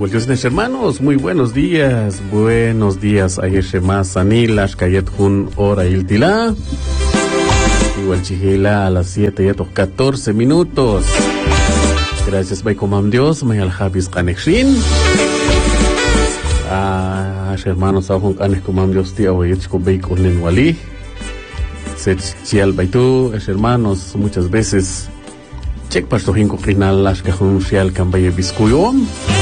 Igual Dios, hermanos, muy buenos días. Buenos días, ayer más Anilash, Kayet Hun, hora Iltila. Igual Chihila a las 7 y 14 minutos. Gracias, Baikomam Dios, Mayal Habis Kanexin. Hermanos, Ahun Kanekumam Dios, Tia Wayetsko Baikolin Wali. Chial Baitu, hermanos, muchas veces. Check pasto hinko final las que un real cambaye biscuyo.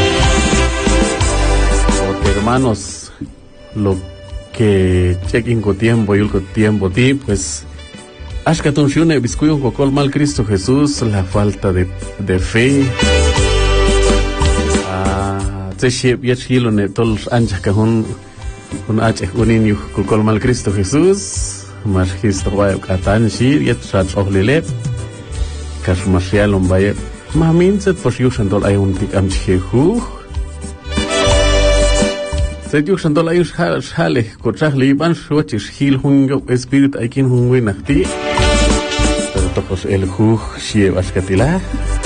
Porque hermanos, lo que check hinko tiempo y ulko tiempo ti, pues ashkatun shune biscuyo con col mal Cristo Jesús, la falta de fe. Te shep yachilo ne tols ancha que un ach unin con col mal Cristo Jesús, mas Cristo va a tan shir yet shat ohlele. Kashmasial umbaye maminset posyushandol ayun tik amchehu Setjushandol ayus hale kochahli ban shochis hil hungo spirit aikin hungwe nakti pero tokos el hu shie askatila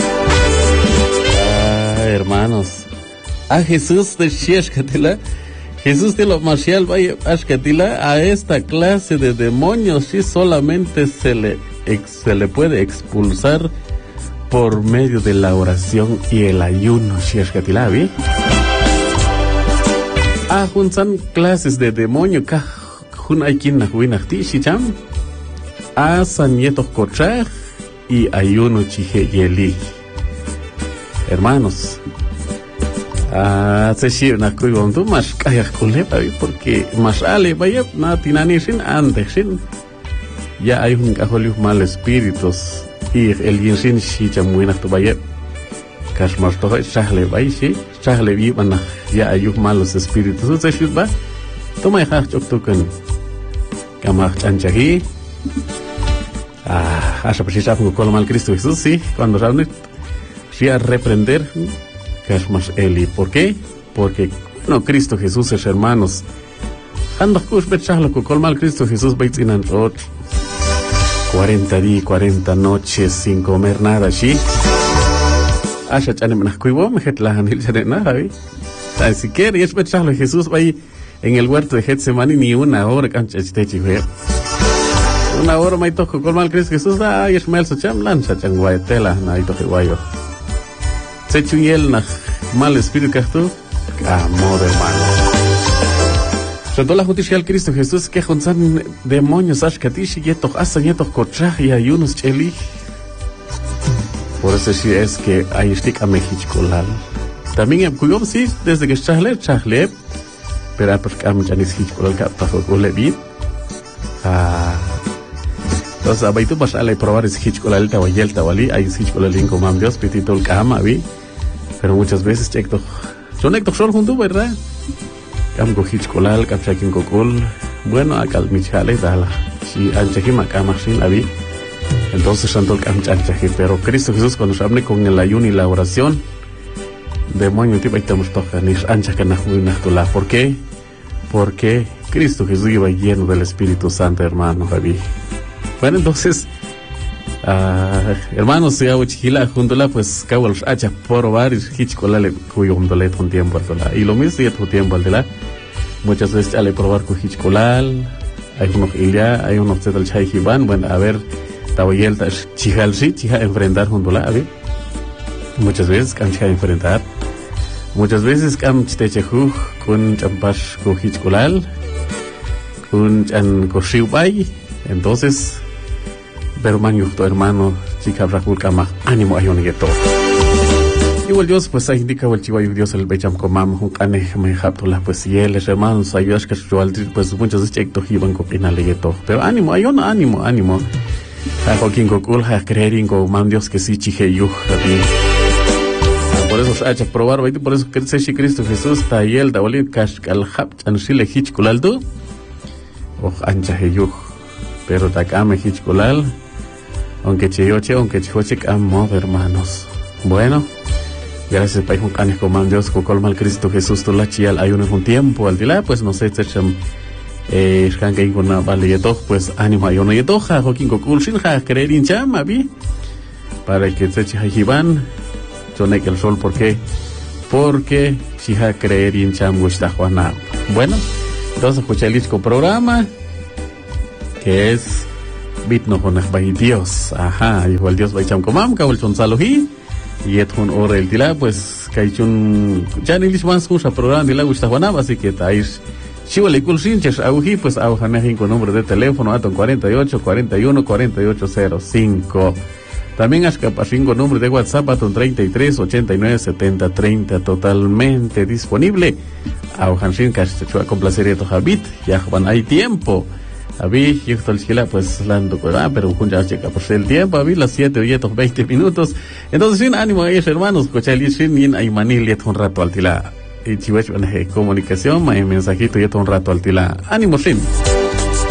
hermanos Jesús de Shieshkatila Jesús de lo marcial vaya askatila a esta clase de demonios si solamente se le puede expulsar por medio de la oración y el ayuno. Shiashkatilavi. Juntan clases de demonio. Jun aikin nahuinachti shicham. Sanietos kochar y ayuno chiheyeli. Hermanos. Se shir nakuigon tu mas kayak kulepa porque mas ale vaya na tinanishin andeshin. Ya hay un cajolio mal espíritus y el yinsin si chamuina tu vaya kasmar to chahle vai si chahle vi bana ya hay un malos espíritus se shirba toma ya choktokan kamar chanchahi hasta precisa con mal Cristo Jesús sí cuando saben si a reprender kasmar eli ¿por qué? Porque no Cristo Jesús es hermanos ando kus betchahlo con mal Cristo Jesús baitinan rot 40 días, 40 noches sin comer nada, ¿sí? Asha chane menakuiwo, me hetlahan hil chane nada, ¿sí? Tan siquiera, y es pensarlo, Jesús va ahí en el huerto de Getsemani ni una hora, cancha chitechi, güey. Una hora me toco con mal Cristo Jesús, y es mel so cham lancha chan guayetela, na ito que guayo. Se chuyel na mal espíritu que tú, amor hermano. Sobre la justicia del Cristo Jesús que juntan demonios ashkatish yetok asa yetok kochah y ayunos cheli. Por eso sí es que hay estic a Mexicolal. También en Cuyom sí desde que chahle, pero porque am janis hichcolal ka paso lebi. Entonces abaitu pasale probar es hichcolal tawayel tawali hay hichcolal inco mam Dios petito el kama vi. Pero muchas veces checto. Son ecto sol junto, ¿verdad? Kamgo hichkolal kapchakin kokol bueno akal michale dala si anchaji makamashin abi entonces santol kamchaji pero Cristo Jesús cuando se habla con el ayuno y la oración demonio tipo estamos tocando anchakan nahuinatula ¿por qué? Porque Cristo Jesús iba lleno del Espíritu Santo hermano abi bueno entonces hermanos ya uchila juntola pues kawal acha por varios hichkolale cuyo juntola con tiempo y lo mismo y tu tiempo al muchas veces al probar con hichkolal hay unos ilya hay unos tetal chay hiban bueno a ver tawayel ta chihal si chiha enfrentar juntola a ver muchas veces kan chiha enfrentar muchas veces kam chitechehu con champash con hichkolal con chan koshiubay entonces pero tu hermano chica rakul kama ánimo ayun yeto igual Dios pues ahí indica el chihuahua Dios el becham comam un cane me japtula pues y él hermanos ayudas que pues muchas veces checto iban copinale yeto pero ánimo ayun ánimo a jokin kokul a creer en comam Dios que sí chiheyu por eso hacha probar por eso que se Cristo Jesús ta y el da oli kash al hap an sile hichkulaldu ancha heyu pero takame hichkulal aunque chiyoche, aunque chihoche, amo hermanos. Bueno, gracias para un canes con Dios, con colmal Cristo Jesús, tu la chial, hay un tiempo al día, pues no sé, shan que con vale yeto, pues ánimo hay uno yeto, ja, jokin kokul, sin ja, creer en chama, vi, para que se chihiban, yo ne que el sol, ¿por qué? porque chija creer en chamgusta Juana. Bueno, entonces escucha el disco programa que es Bitno Jonah Dios. Ajá, igual Dios Baicham Comam, Kabul Chonsalohi, y Edhun Ore el Tila, pues Kaichun Chanilis más Jusha programa de la Gusta Juana, así que Tais Chihuale Kulsinches Auji, pues Aujanajin con nombre de teléfono, Aton 48 41 4805. También Ashkapashin nombre de WhatsApp, Aton 33 89 70 30, totalmente disponible. Aujanshin Kashchua con placer y Habit, ya Juan hay tiempo. Avi, yo pues lando pero ya llega por el tiempo, Avi, las 7 o 20 minutos. Entonces, sin ánimo ahí, hermanos, cochali, sin yin, hay manil, un rato al tila. Y chihuahua, comunicación, hay mensajito, un rato al tila. Ánimo, sin.